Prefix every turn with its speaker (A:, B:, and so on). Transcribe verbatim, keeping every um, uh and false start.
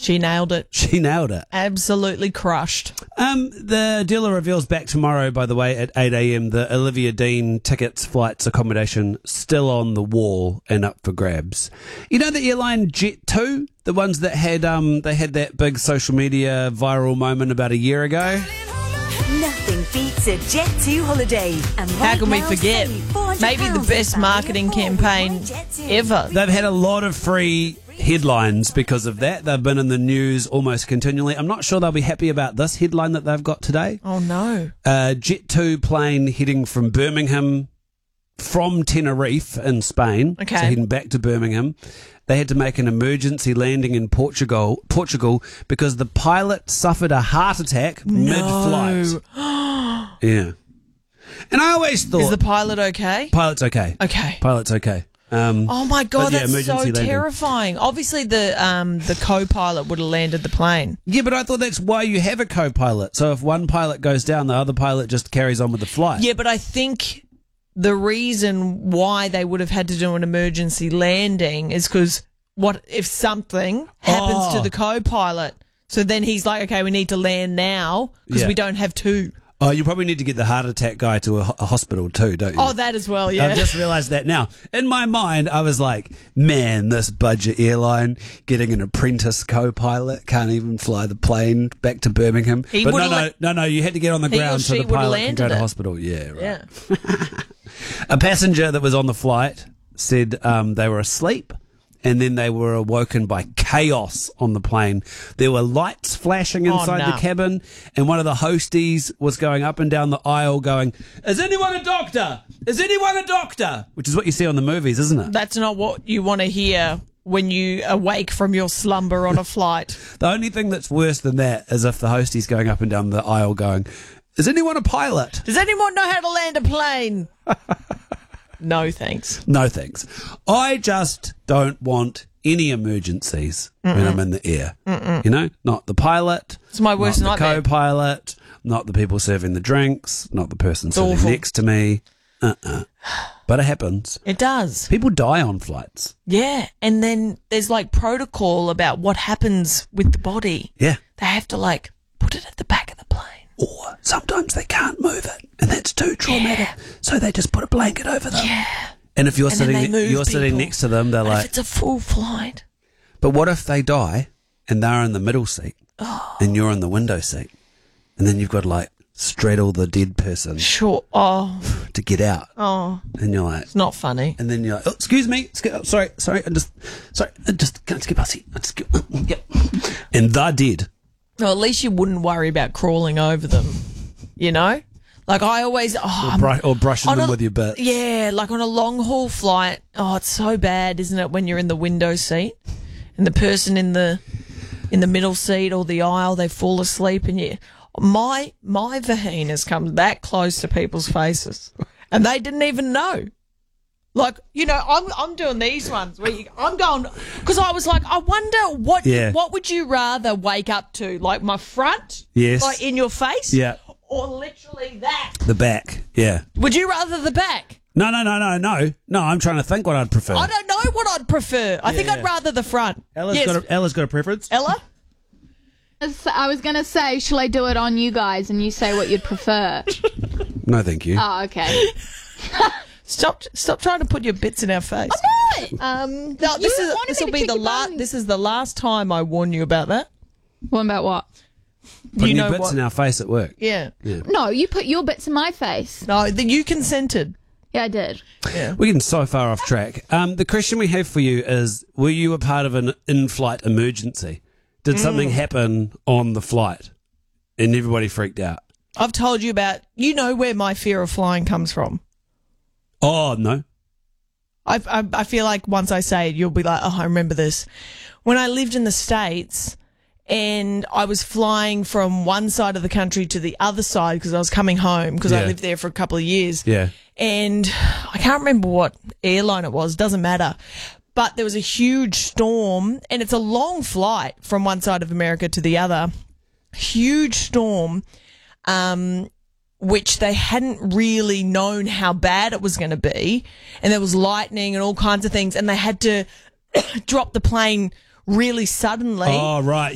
A: She nailed it.
B: She nailed it.
A: Absolutely crushed.
B: Um, the dealer reveals back tomorrow, by the way, at eight a.m. the Olivia Dean tickets, flights, accommodation still on the wall and up for grabs. You know the airline Jet two, the ones that had um they had that big social media viral moment about a year ago.
C: Nothing beats a Jet two holiday. And
A: How
C: right
A: can we
C: now,
A: forget?
C: save four hundred
A: Maybe the
C: pounds
A: best
C: at
A: marketing
C: Bamboo
A: campaign
C: with Jet two.
A: ever.
B: They've had a lot of free headlines because of that. They've been in the news almost continually. I'm not sure they'll be happy about this headline that they've got today.
A: Oh, no.
B: Uh, Jet two plane heading from Birmingham, from Tenerife in Spain,
A: Okay.
B: so heading back to Birmingham. They had to make an emergency landing in Portugal, Portugal because the pilot suffered a heart attack mid-flight. Yeah. And I always thought...
A: Is the pilot okay?
B: Pilot's okay.
A: Okay.
B: Pilot's okay. Um,
A: Oh, my God,
B: but yeah,
A: that's so
B: emergency landing.
A: terrifying. Obviously, the um, the co-pilot would have landed the plane.
B: Yeah, but I thought that's why you have a co-pilot. So if one pilot goes down, the other pilot just carries on with the flight.
A: Yeah, but I think the reason why they would have had to do an emergency landing is because what if something happens
B: Oh.
A: to the co-pilot? So then he's like, okay, we need to land now because
B: Yeah.
A: we don't have two.
B: Oh, you probably need to get the heart attack guy to a, ho- a hospital too, don't you?
A: Oh, that as well, yeah.
B: I've just realised that now. In my mind, I was like, man, this budget airline getting an apprentice co-pilot can't even fly the plane back to Birmingham.
A: He
B: but no,
A: would've
B: no,
A: la-
B: no, no, you had to get on the
A: He or
B: ground so
A: she
B: the
A: would've
B: pilot can go
A: landed
B: to
A: it.
B: hospital. Yeah, right.
A: Yeah.
B: A passenger that was on the flight said um, they were asleep and then they were awoken by chaos on the plane. There were lights flashing inside
A: no.
B: the cabin, and one of the hosties was going up and down the aisle going, "Is anyone a doctor? Is anyone a doctor?" Which is what you see on the movies, isn't it?
A: That's not what you want to hear when you awake from your slumber on a flight.
B: The only thing that's worse than that is if the hostie's going up and down the aisle going, "Is anyone a pilot?"
A: Does anyone know how to land a plane? No, thanks.
B: No thanks. I just don't want any emergencies
A: Mm-mm.
B: when I'm in the air. Mm-mm. You know, not the pilot.
A: It's my worst
B: not
A: nightmare.
B: the co-pilot, not the people serving the drinks, not the person
A: It's
B: sitting
A: awful.
B: next to me. Uh-uh. But it happens.
A: It does.
B: People die on flights.
A: Yeah, and then there's like protocol about what happens with the body.
B: Yeah.
A: They have to like put it at the back of the plane.
B: Or sometimes they can't move it, and that's too traumatic.
A: Yeah.
B: So they just put a blanket over them.
A: Yeah.
B: And if you're
A: And then they
B: sitting,
A: move
B: you're sitting
A: people.
B: next to them, they're
A: But
B: like,
A: if it's a full flight.
B: but what if they die and they're in the middle seat
A: Oh.
B: and you're in the window seat, and then you've got to like straddle the dead person
A: Sure. Oh,
B: to get out,
A: oh,
B: and you're like,
A: it's not funny.
B: and then you're like, oh, excuse me, excuse, oh, sorry, sorry, I just, sorry, I just can't skip our seat. I just, skip, uh, yep, and they're dead.
A: No, at least you wouldn't worry about crawling over them. You know, like I always, oh,
B: Or,
A: I'm-
B: bru- or brushing
A: on
B: them
A: a-
B: with your bit.
A: Yeah, like on a long haul flight. Oh, it's so bad, isn't it? When you're in the window seat and the person in the in the middle seat or the aisle, they fall asleep, and you, my my vagina has come that close to people's faces, and they didn't even know. Like, you know, I'm I'm doing these ones where you, I'm going because I was like, I wonder what
B: Yeah.
A: what would you rather wake up to, like my front,
B: Yes.
A: like in your face,
B: Yeah.
A: or literally that.
B: The back, yeah.
A: Would you rather the back?
B: No, no, no, no, no, no. I'm trying to think what I'd prefer.
A: I don't know what I'd prefer. I think
B: yeah.
A: I'd rather the front.
B: Ella's
A: yes.
B: got a, Ella's got a preference.
A: Ella?
D: I was going to say, shall I do it on you guys and you say what you'd prefer?
B: No, thank you.
D: Oh, okay.
A: Stop! Stop trying to put your bits in our face.
D: I'm not.
A: Um, no, this
D: You
A: is
D: wanted
A: this
D: me
A: will
D: to
A: be
D: kick
A: the
D: your
A: last.
D: buttons.
A: This is the last time I warn you about that.
D: What about what?
B: Putting
A: you know
B: your bits
A: what?
B: in our face at work.
A: Yeah.
D: No, you put your bits in my face.
A: No, the, you consented.
D: Yeah, I did.
A: Yeah.
B: We're getting so far off track. Um, the question we have for you is, were you a part of an in-flight emergency? Did
A: Mm.
B: something happen on the flight and everybody freaked out?
A: I've told you about. You know where my fear of flying comes from.
B: Oh, no.
A: I, I, I feel like once I say it, you'll be like, oh, I remember this. When I lived in the States and I was flying from one side of the country to the other side because I was coming home because I
B: Yeah.
A: lived there for a couple of years.
B: Yeah.
A: And I can't remember what airline it was. Doesn't matter. But there was a huge storm and it's a long flight from one side of America to the other. Huge storm. Um, which they hadn't really known how bad it was going to be. And there was lightning and all kinds of things. And they had to drop the plane really suddenly.
B: Oh, right.